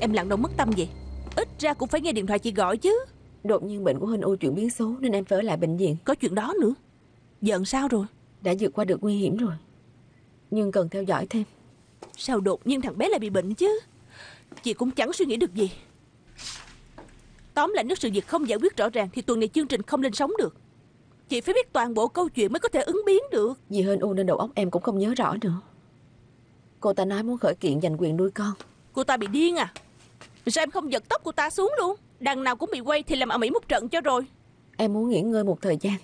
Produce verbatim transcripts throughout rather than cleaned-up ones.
em lặng đâu mất tâm vậy? Ít ra cũng phải nghe điện thoại chị gọi chứ. Đột nhiên bệnh của Hình U chuyển biến xấu nên em phải ở lại bệnh viện. Có chuyện đó nữa. Giận sao rồi? Đã vượt qua được nguy hiểm rồi, nhưng cần theo dõi thêm. Sao đột nhiên thằng bé lại bị bệnh chứ? Chị cũng chẳng suy nghĩ được gì. Tóm lại nếu sự việc không giải quyết rõ ràng thì tuần này chương trình không lên sóng được. Chị phải biết toàn bộ câu chuyện mới có thể ứng biến được. Vì Hình U nên đầu óc em cũng không nhớ rõ nữa. Cô ta nói muốn khởi kiện giành quyền nuôi con. Cô ta bị điên à? Sao em không giật tóc cô ta xuống luôn? Đằng nào cũng bị quay thì làm ầm ĩ một trận cho rồi. Em muốn nghỉ ngơi một thời gian.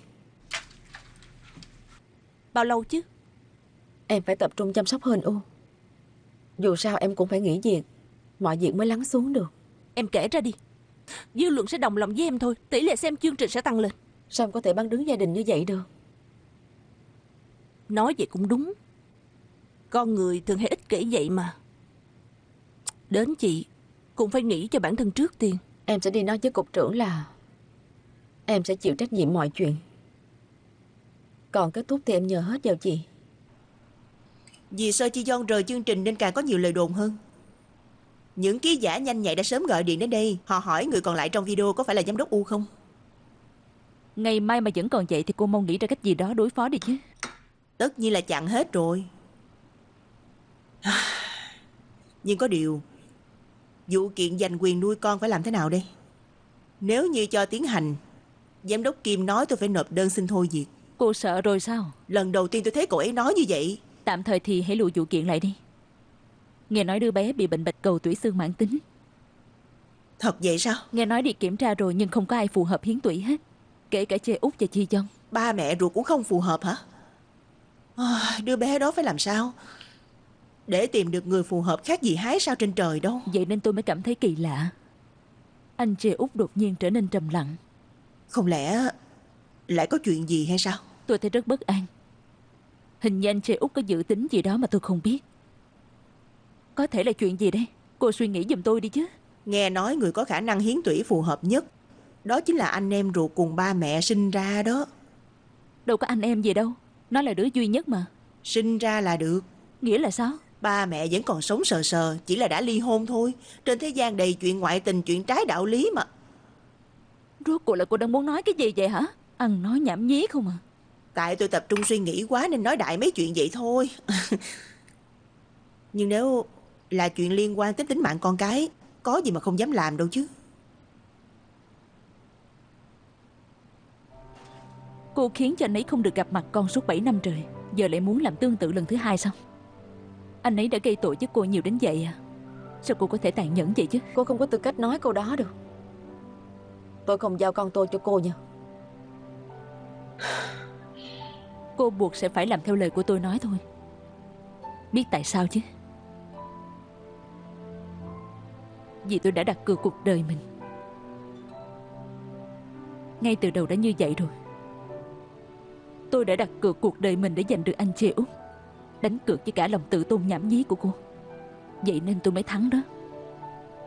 Bao lâu chứ? Em phải tập trung chăm sóc Hình U. Dù sao em cũng phải nghỉ việc, mọi việc mới lắng xuống được. Em kể ra đi. Dư luận sẽ đồng lòng với em thôi. Tỷ lệ xem chương trình sẽ tăng lên. Sao em có thể bắn đứng gia đình như vậy được? Nói vậy cũng đúng. Con người thường hay ích kỷ vậy mà. Đến chị cũng phải nghĩ cho bản thân trước tiên. Em sẽ đi nói với cục trưởng là em sẽ chịu trách nhiệm mọi chuyện. Còn kết thúc thì em nhờ hết vào chị. Vì Sơ Chi Yeon rời chương trình nên càng có nhiều lời đồn hơn. Những ký giả nhanh nhạy đã sớm gọi điện đến đây. Họ hỏi người còn lại trong video có phải là giám đốc U không. Ngày mai mà vẫn còn vậy thì cô mong nghĩ ra cách gì đó đối phó đi chứ. Tất nhiên là chặn hết rồi. Nhưng có điều, vụ kiện giành quyền nuôi con phải làm thế nào đây? Nếu như cho tiến hành, giám đốc Kim nói tôi phải nộp đơn xin thôi việc. Cô sợ rồi sao? Lần đầu tiên tôi thấy cô ấy nói như vậy. Tạm thời thì hãy lùi vụ kiện lại đi. Nghe nói đứa bé bị bệnh bạch cầu tủy xương mãn tính. Thật vậy sao? Nghe nói đi kiểm tra rồi nhưng không có ai phù hợp hiến tủy hết. Kể cả Chê Út và Chi Yeon. Ba mẹ ruột cũng không phù hợp hả? À, đứa bé đó phải làm sao? Để tìm được người phù hợp khác gì hái sao trên trời đâu. Vậy nên tôi mới cảm thấy kỳ lạ. Anh Chê Út đột nhiên trở nên trầm lặng. Không lẽ lại có chuyện gì hay sao? Tôi thấy rất bất an. Hình như anh Chê Út có dự tính gì đó mà tôi không biết. Có thể là chuyện gì đây? Cô suy nghĩ giùm tôi đi chứ. Nghe nói người có khả năng hiến tủy phù hợp nhất đó chính là anh em ruột cùng ba mẹ sinh ra đó. Đâu có anh em gì đâu. Nó là đứa duy nhất mà. Sinh ra là được. Nghĩa là sao? Ba mẹ vẫn còn sống sờ sờ, chỉ là đã ly hôn thôi. Trên thế gian đầy chuyện ngoại tình, chuyện trái đạo lý mà. Rốt cuộc là cô đang muốn nói cái gì vậy hả? Ăn nói nhảm nhí không à? Tại tôi tập trung suy nghĩ quá nên nói đại mấy chuyện vậy thôi. Nhưng nếu là chuyện liên quan tới tính mạng con cái, có gì mà không dám làm đâu chứ. Cô khiến cho anh ấy không được gặp mặt con suốt bảy năm trời. Giờ lại muốn làm tương tự lần thứ hai sao? Anh ấy đã gây tội với cô nhiều đến vậy à? Sao cô có thể tàn nhẫn vậy chứ? Cô không có tư cách nói câu đó được. Tôi không giao con tôi cho cô nha. Cô buộc sẽ phải làm theo lời của tôi nói thôi. Biết tại sao chứ? Vì tôi đã đặt cược cuộc đời mình. Ngay từ đầu đã như vậy rồi. Tôi đã đặt cược cuộc đời mình để giành được anh Chê Út. Đánh cược với cả lòng tự tôn nhảm nhí của cô. Vậy nên tôi mới thắng đó.